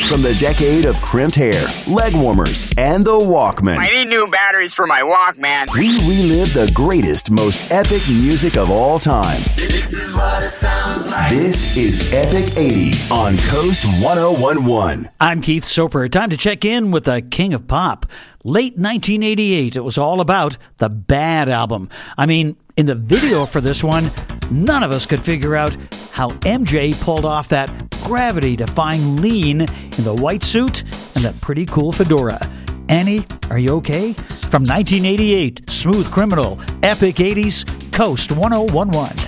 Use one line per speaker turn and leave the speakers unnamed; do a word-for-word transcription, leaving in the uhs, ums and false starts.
From the decade of crimped hair, leg warmers, and the Walkman.
I need new batteries for my Walkman.
We relive the greatest, most epic music of all time.
This is what it sounds like.
This is Epic eighties on Coast one oh one point one.
I'm Keith Soper. Time to check in with the King of Pop. Late nineteen eighty-eight, it was all about the Bad album. I mean, in the video for this one, none of us could figure out how M J pulled off that gravity-defying lean in the white suit and the pretty cool fedora. Annie, are you okay? From nineteen eighty-eight, Smooth Criminal, Epic eighties, Coast one oh one point one.